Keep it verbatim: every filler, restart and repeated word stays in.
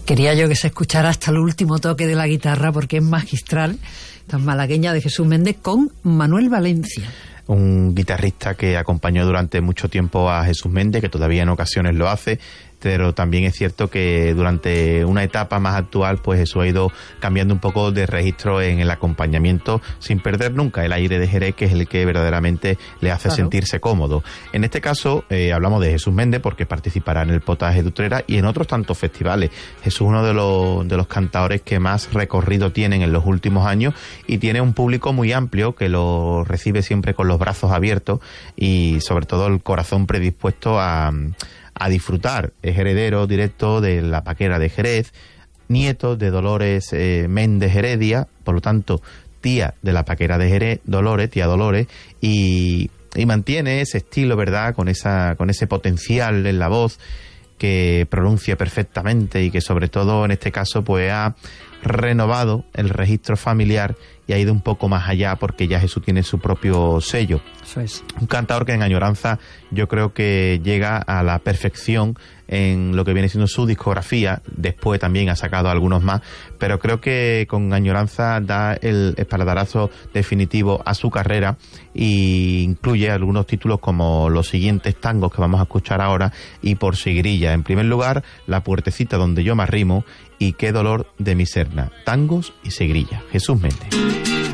Quería yo que se escuchara hasta el último toque de la guitarra porque es magistral, tan malagueña de Jesús Méndez con Manuel Valencia. Un guitarrista que acompañó durante mucho tiempo a Jesús Méndez, que todavía en ocasiones lo hace, pero también es cierto que durante una etapa más actual, pues Jesús ha ido cambiando un poco de registro en el acompañamiento, sin perder nunca el aire de Jerez, que es el que verdaderamente le hace claro. sentirse cómodo. En este caso, eh, hablamos de Jesús Méndez, porque participará en el Potaje de Utrera y en otros tantos festivales. Jesús es uno de los, de los cantadores que más recorrido tienen en los últimos años y tiene un público muy amplio que lo recibe siempre con los brazos abiertos y sobre todo el corazón predispuesto a... a disfrutar. Es heredero directo de la Paquera de Jerez, nieto de Dolores eh, Méndez Heredia, por lo tanto tía de la Paquera de Jerez, Dolores, tía Dolores, y, y mantiene ese estilo, ¿verdad?, con esa con ese potencial en la voz que pronuncia perfectamente y que sobre todo en este caso pues ha renovado el registro familiar y ha ido un poco más allá porque ya Jesús tiene su propio sello. Eso es. Un cantador que en Añoranza yo creo que llega a la perfección en lo que viene siendo su discografía. Después también ha sacado algunos más, pero creo que con Añoranza da el espaldarazo definitivo a su carrera e incluye algunos títulos como los siguientes tangos que vamos a escuchar ahora y Por Seguirilla. En primer lugar, La Puertecita donde yo me arrimo y Qué dolor de mi serna. Tangos y Seguirilla. Jesús Méndez.